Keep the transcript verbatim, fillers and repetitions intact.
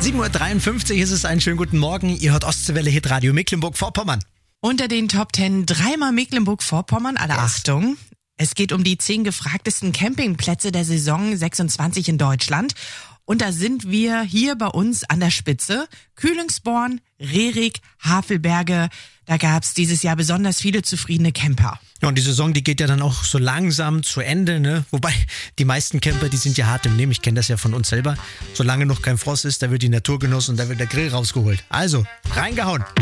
sieben Uhr dreiundfünfzig ist es, einen schönen guten Morgen. Ihr hört Ostseewelle Hitradio Mecklenburg-Vorpommern. Unter den Top Ten dreimal Mecklenburg-Vorpommern, alle Yes. Achtung. Es geht um die zehn gefragtesten Campingplätze der Saison sechsundzwanzig in Deutschland. Und da sind wir hier bei uns an der Spitze. Kühlingsborn, Rerik, Havelberge. Da gab's dieses Jahr besonders viele zufriedene Camper. Ja, und die Saison, die geht ja dann auch so langsam zu Ende, ne? Wobei, die meisten Camper, die sind ja hart im Nehmen. Ich kenne das ja von uns selber. Solange noch kein Frost ist, da wird die Natur genossen und da wird der Grill rausgeholt. Also, reingehauen.